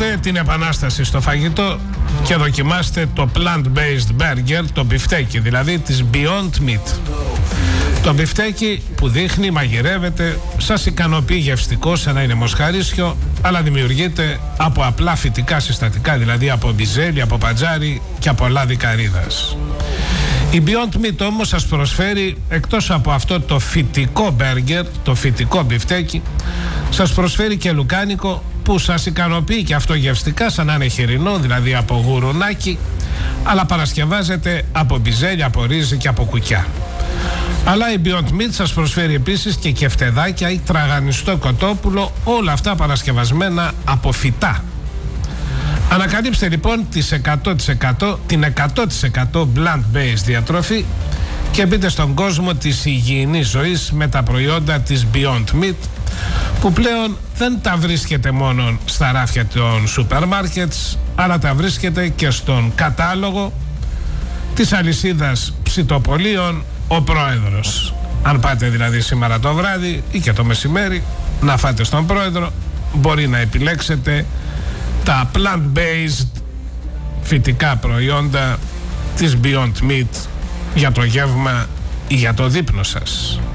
Κάντε την επανάσταση στο φαγητό και δοκιμάστε το plant-based burger, το μπιφτέκι, δηλαδή της Beyond Meat. Το μπιφτέκι που δείχνει, μαγειρεύεται, σας ικανοποιεί γευστικό σαν να είναι μοσχαρίσιο, αλλά δημιουργείται από απλά φυτικά συστατικά, δηλαδή από μπιζέλι, από πατζάρι και από λάδι καρύδας. Η Beyond Meat όμως σας προσφέρει, εκτός από αυτό το φυτικό μπέργκερ, το φυτικό μπιφτέκι, σας προσφέρει και λουκάνικο που σας ικανοποιεί και αυτό γευστικά σαν να είναι χοιρινό, δηλαδή από γουρουνάκι, αλλά παρασκευάζεται από μπιζέλι, από ρύζι και από κουκιά. Αλλά η Beyond Meat σας προσφέρει επίσης και κεφτεδάκια ή τραγανιστό κοτόπουλο, όλα αυτά παρασκευασμένα από φυτά. Ανακαλύψτε λοιπόν την 100% plant-based διατροφή και μπείτε στον κόσμο της υγιεινής ζωής με τα προϊόντα της Beyond Meat, που πλέον δεν τα βρίσκεται μόνο στα ράφια των σούπερ μάρκετς, αλλά τα βρίσκεται και στον κατάλογο της αλυσίδας ψητοπολίων Ο Πρόεδρος. Αν πάτε δηλαδή σήμερα το βράδυ ή και το μεσημέρι να φάτε στον Πρόεδρο, μπορεί να επιλέξετε τα plant-based φυτικά προϊόντα της Beyond Meat για το γεύμα ή για το δείπνο σας.